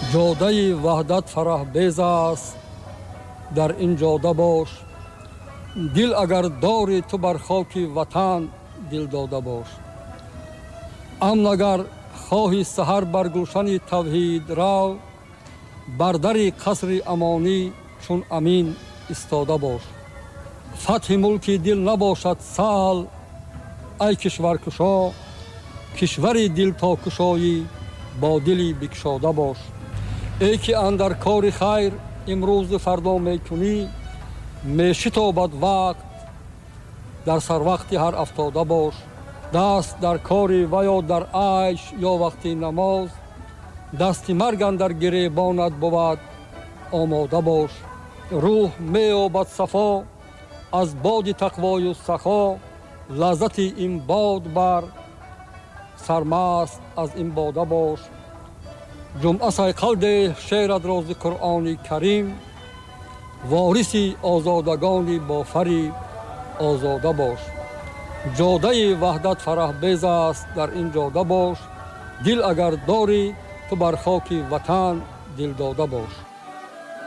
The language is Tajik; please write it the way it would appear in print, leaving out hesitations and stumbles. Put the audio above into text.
ҷодаи ваҳдат фараҳбез аст, дар ин ҷода бош. дил агар дори ту бар хоки ватан дилдода бош. амн агар хоҳи саҳар бар гулшани тавҳид рав, бар дари қасри амонӣ чун амин истода бош. фатҳи мулки дил набошад саҳл, ай кишваркушо, кишвари дилтокушоӣ бо дили бикушода бош. эй ки андар кори хайр имрӯзу фардо мекунӣ, мешитобад вақт, дар сарвақти ҳар афтода бош. даст дар кори ва ё дар айш ё вақти намоз, дасти марг андар гиребонат буд, омода бош. рӯҳ меёбад сафо аз боди тақвою сахо, лаззати ин бод бар, сармаст аз ин бода бош. ҷумъа сайқал деҳ шеърат рози қуръони карим, вориси озодагони бофари озода бош. ҷодаи ваҳдат фараҳбез аст, дар ин ҷода бош. дил агар дорӣ ту бар хоки ватан дилдода бош.